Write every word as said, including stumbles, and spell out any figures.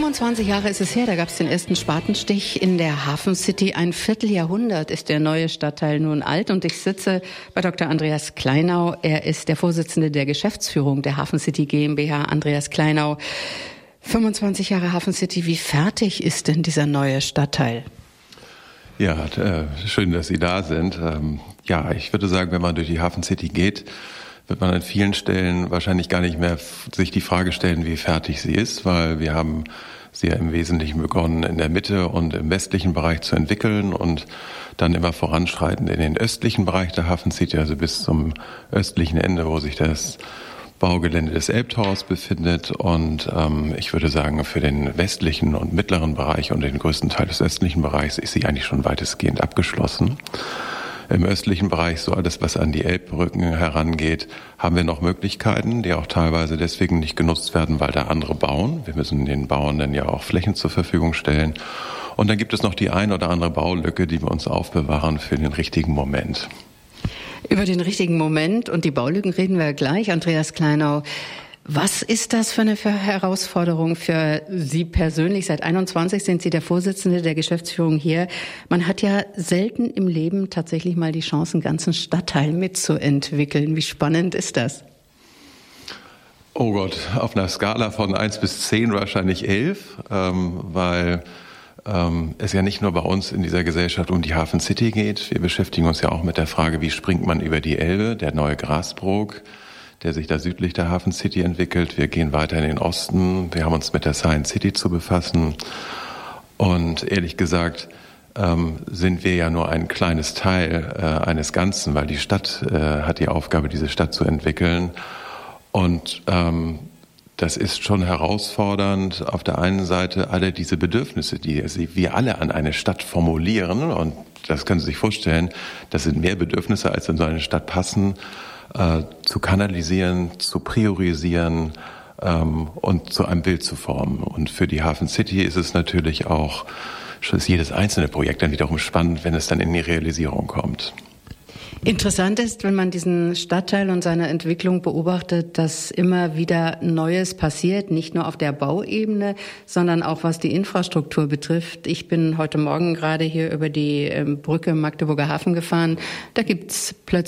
fünfundzwanzig Jahre ist es her, da gab es den ersten Spatenstich in der Hafen City. Ein Vierteljahrhundert ist der neue Stadtteil nun alt und ich sitze bei Doktor Andreas Kleinau. Er ist der Vorsitzende der Geschäftsführung der Hafen City GmbH. Andreas Kleinau, fünfundzwanzig Jahre Hafen City, wie fertig ist denn dieser neue Stadtteil? Ja, äh, schön, dass Sie da sind. Ähm, ja, ich würde sagen, wenn man durch die Hafen City geht, wird man an vielen Stellen wahrscheinlich gar nicht mehr sich die Frage stellen, wie fertig sie ist, weil wir haben sie ja im Wesentlichen begonnen, in der Mitte und im westlichen Bereich zu entwickeln und dann immer voranschreitend in den östlichen Bereich der Hafen City, also bis zum östlichen Ende, wo sich das Baugelände des Elbtors befindet. Und ähm, ich würde sagen, für den westlichen und mittleren Bereich und den größten Teil des östlichen Bereichs ist sie eigentlich schon weitestgehend abgeschlossen. Im östlichen Bereich, so alles, was an die Elbbrücken herangeht, haben wir noch Möglichkeiten, die auch teilweise deswegen nicht genutzt werden, weil da andere bauen. Wir müssen den Bauern ja auch Flächen zur Verfügung stellen. Und dann gibt es noch die ein oder andere Baulücke, die wir uns aufbewahren für den richtigen Moment. Über den richtigen Moment und die Baulücken reden wir gleich. Andreas Kleinau, was ist das für eine Herausforderung für Sie persönlich? Seit einundzwanzig sind Sie der Vorsitzende der Geschäftsführung hier. Man hat ja selten im Leben tatsächlich mal die Chance, einen ganzen Stadtteil mitzuentwickeln. Wie spannend ist das? Oh Gott, auf einer Skala von eins bis zehn wahrscheinlich elf, ähm, weil ähm, es ja nicht nur bei uns in dieser Gesellschaft um die Hafen City geht. Wir beschäftigen uns ja auch mit der Frage, wie springt man über die Elbe, der neue Grasbrook, der sich da südlich der Hafen City entwickelt. Wir gehen weiter in den Osten. Wir haben uns mit der Science City zu befassen. Und ehrlich gesagt ähm, sind wir ja nur ein kleines Teil äh, eines Ganzen, weil die Stadt äh, hat die Aufgabe, diese Stadt zu entwickeln. Und ähm, das ist schon herausfordernd, auf der einen Seite alle diese Bedürfnisse, die wir alle an eine Stadt formulieren, und das können Sie sich vorstellen, das sind mehr Bedürfnisse, als in so eine Stadt passen, Äh, zu kanalisieren, zu priorisieren ähm, und zu einem Bild zu formen. Und für die Hafen City ist es natürlich auch, ist jedes einzelne Projekt dann wiederum spannend, wenn es dann in die Realisierung kommt. Interessant ist, wenn man diesen Stadtteil und seine Entwicklung beobachtet, dass immer wieder Neues passiert, nicht nur auf der Bauebene, sondern auch was die Infrastruktur betrifft. Ich bin heute Morgen gerade hier über die Brücke Magdeburger Hafen gefahren. Da gibt's plötzlich